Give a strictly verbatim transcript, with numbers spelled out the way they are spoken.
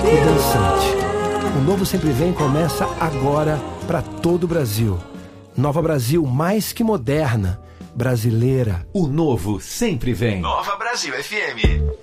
e dançante. O Novo Sempre Vem começa agora para todo o Brasil. Nova Brasil mais que moderna, brasileira. O Novo Sempre Vem. Nova Brasil F M.